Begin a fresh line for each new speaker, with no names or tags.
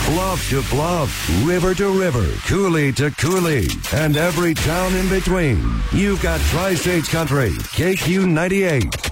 bluff to bluff, river to river, coulee to coulee, and every town in between. You've got Tri-States Country, KQ 98.